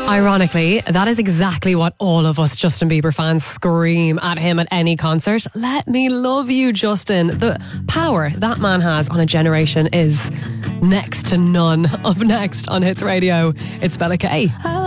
Ironically, that is exactly what all of us Justin Bieber fans scream at him at any concert. Let me love you, Justin. The power that man has on a generation is next to none. Up next on Hits Radio, it's Bella K.